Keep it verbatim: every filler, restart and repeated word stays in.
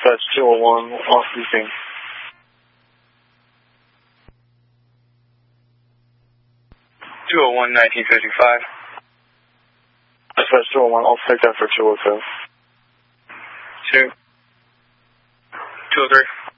Dispatch two oh one, off briefing. two oh one, nineteen fifty-five. Dispatch two oh one, I'll take that for two oh two. Two. two oh three.